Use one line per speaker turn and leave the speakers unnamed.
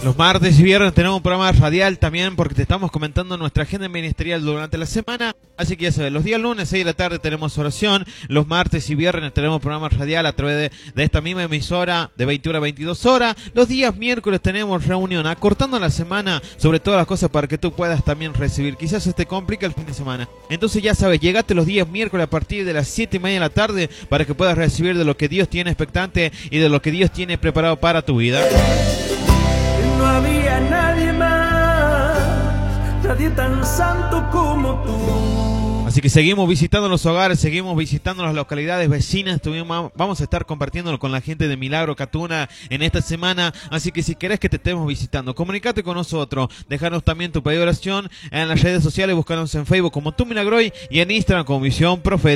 Los martes y viernes tenemos un programa radial también porque te estamos comentando nuestra agenda ministerial durante la semana. Así que ya sabes, los días lunes, 6 de la tarde tenemos oración. Los martes y viernes tenemos programa radial a través de esta misma emisora de 21 a 22 horas. Los días miércoles tenemos reunión acortando la semana sobre todas las cosas para que tú puedas también recibir. Quizás se te complica el fin de semana. Entonces ya sabes, llegate los días miércoles a partir de las 7:30 de la tarde para que puedas recibir de lo que Dios tiene expectante y de lo que Dios tiene preparado para tu vida.
No había nadie más, nadie tan santo como tú.
Así que seguimos visitando los hogares, seguimos visitando las localidades vecinas. Vamos a estar compartiéndolo con la gente de Milagro Catuna en esta semana. Así que si querés que te estemos visitando, comunicate con nosotros. Dejanos también tu pedido de oración en las redes sociales. Búscanos en Facebook como Tu Milagroy y en Instagram como Misión Profética.